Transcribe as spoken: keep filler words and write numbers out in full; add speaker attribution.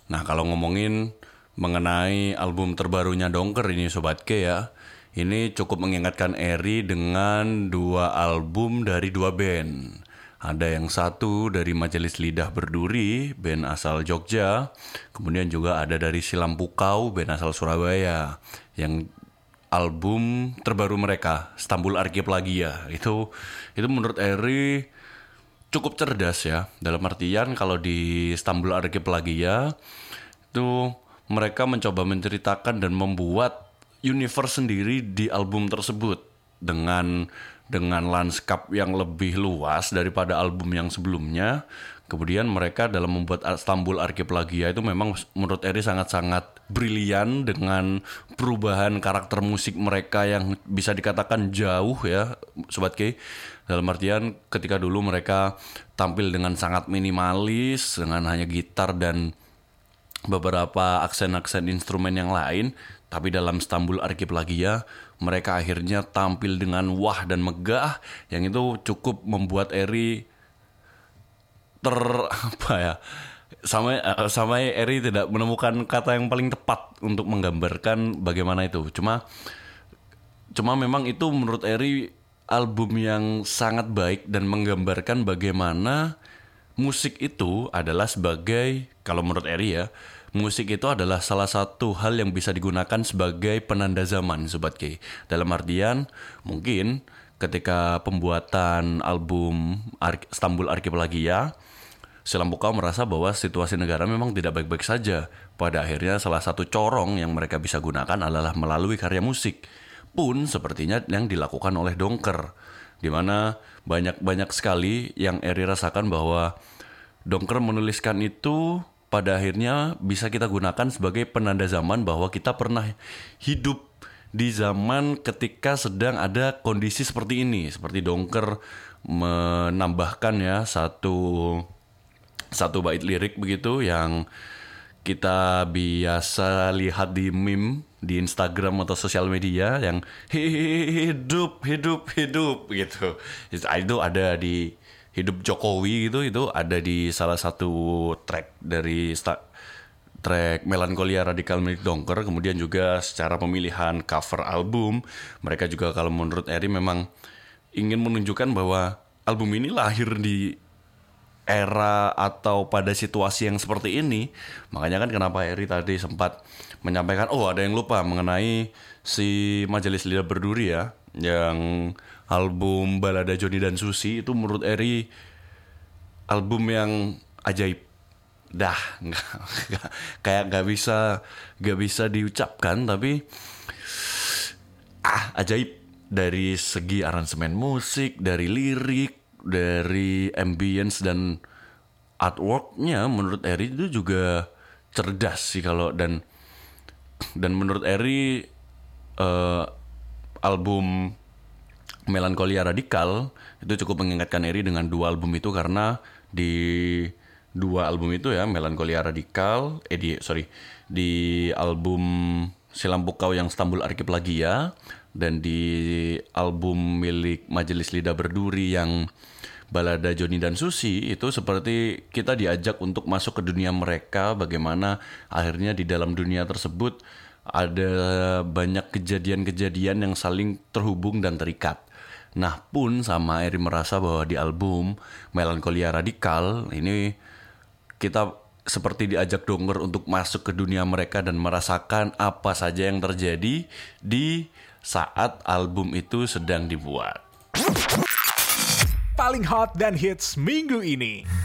Speaker 1: Nah, kalau ngomongin mengenai album terbarunya Dongker ini Sobat K ya, ini cukup mengingatkan Eri dengan dua album dari dua band. Ada yang satu dari Majelis Lidah Berduri, band asal Jogja. Kemudian juga ada dari Silam Pukau, band asal Surabaya. Yang album terbaru mereka, Stambul Archipelagia. Itu itu menurut Eri cukup cerdas ya. Dalam artian kalau di Stambul Archipelagia itu mereka mencoba menceritakan dan membuat universe sendiri di album tersebut dengan dengan lanskap yang lebih luas daripada album yang sebelumnya. Kemudian mereka dalam membuat Stambul Archipelagia itu memang menurut Eri sangat-sangat brilian dengan perubahan karakter musik mereka yang bisa dikatakan jauh ya Sobat K. Dalam artian ketika dulu mereka tampil dengan sangat minimalis dengan hanya gitar dan beberapa aksen-aksen instrumen yang lain, tapi dalam Stambul Archipelagia mereka akhirnya tampil dengan wah dan megah yang itu cukup membuat Eri ter apa ya sama sama Eri tidak menemukan kata yang paling tepat untuk menggambarkan bagaimana itu. Cuma cuma memang itu menurut Eri album yang sangat baik dan menggambarkan bagaimana musik itu adalah sebagai, kalau menurut Eri ya, musik itu adalah salah satu hal yang bisa digunakan sebagai penanda zaman Sobat K. Dalam artian mungkin ketika pembuatan album Ar- Stambul Archipelagia, Silam Pukau merasa bahwa situasi negara memang tidak baik-baik saja. Pada akhirnya salah satu corong yang mereka bisa gunakan adalah melalui karya musik. Pun sepertinya yang dilakukan oleh Dongker, di mana banyak-banyak sekali yang Eri rasakan bahwa Dongker menuliskan itu pada akhirnya bisa kita gunakan sebagai penanda zaman bahwa kita pernah hidup di zaman ketika sedang ada kondisi seperti ini. Seperti Dongker menambahkan ya satu satu bait lirik begitu yang kita biasa lihat di meme di Instagram atau sosial media yang hidup hidup hidup gitu. Itu ada di Hidup Jokowi gitu, itu ada di salah satu track dari sta- track Melankolia Radikal milik Dongker. Kemudian juga secara pemilihan cover album, mereka juga kalau menurut Eri memang ingin menunjukkan bahwa album ini lahir di era atau pada situasi yang seperti ini. Makanya kan kenapa Eri tadi sempat menyampaikan, oh ada yang lupa mengenai si Majelis Lidah Berduri ya, yang album Balada Joni dan Susi itu menurut Eri album yang ajaib. Dah, nggak, nggak, kayak nggak bisa nggak bisa diucapkan, tapi ah ajaib dari segi aransemen musik, dari lirik, dari ambience dan artworknya. Menurut Eri itu juga cerdas sih kalau dan dan menurut Eri uh, album Melankolia Radikal itu cukup mengingatkan Eri dengan dua album itu, karena di dua album itu ya, Melankolia Radikal eh di sorry di album Silam Pukau yang Stambul Archipelagia dan di album milik Majelis Lidah Berduri yang Balada Joni dan Susi, itu seperti kita diajak untuk masuk ke dunia mereka, bagaimana akhirnya di dalam dunia tersebut ada banyak kejadian-kejadian yang saling terhubung dan terikat. Nah pun sama Eri merasa bahwa di album Melankolia Radikal ini kita seperti diajak Dongker untuk masuk ke dunia mereka dan merasakan apa saja yang terjadi di saat album itu sedang dibuat.
Speaker 2: Paling hot dan hits minggu ini.